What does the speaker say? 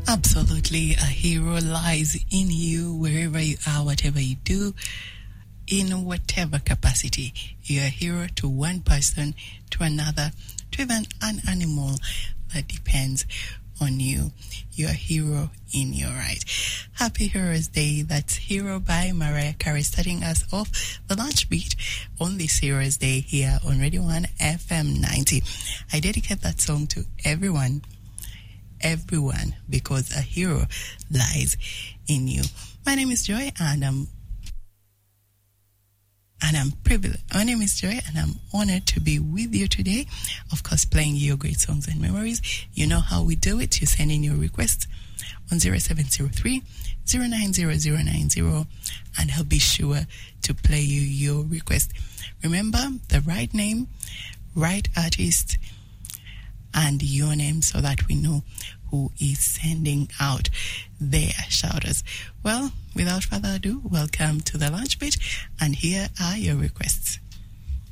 Absolutely, a hero lies in you wherever you are, whatever you do, in whatever capacity. You're a hero to one person, to another, to even an animal. That depends on you. You're a hero in your right. Happy Heroes Day. That's Hero by Mariah Carey, starting us off the launch beat on this Heroes Day here on Radio 1 FM 90. I dedicate that song to everyone, because a hero lies in you. My name is Joy, and I'm privileged. My name is Joy, and I'm honored to be with you today. Of course, playing your great songs and memories. You know how we do it. You send in your requests on 0703 090090, and I'll be sure to play you your request. Remember the right name, right artist, and your name so that we know who is sending out their shouters. Well, without further ado, welcome to the launch beat, and here are your requests.